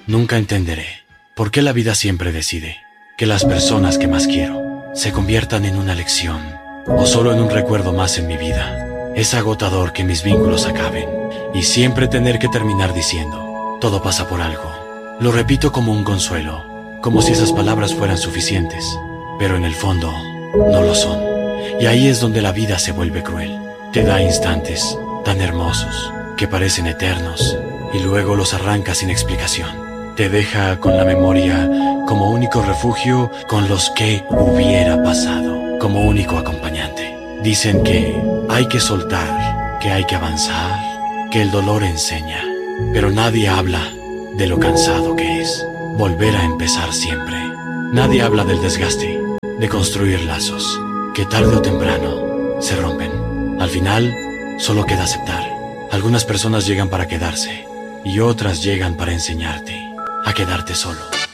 Nunca entenderé por qué la vida siempre decide que las personas que más quiero se conviertan en una lección o solo en un recuerdo más en mi vida. Es agotador que mis vínculos acaben y siempre tener que terminar diciendo, todo pasa por algo. Lo repito como un consuelo, como si esas palabras fueran suficientes, pero en el fondo no lo son. Y ahí es donde la vida se vuelve cruel. Te da instantes tan hermosos que parecen eternos y luego los arranca sin explicación. Te deja con la memoria como único refugio, con los que hubiera pasado como único acompañante. Dicen que hay que soltar, que hay que avanzar, que el dolor enseña, pero nadie habla de lo cansado que es volver a empezar siempre. Nadie habla del desgaste de construir lazos que tarde o temprano se rompen. Al final, solo queda aceptar. Algunas personas llegan para quedarse y otras llegan para enseñarte a quedarte solo.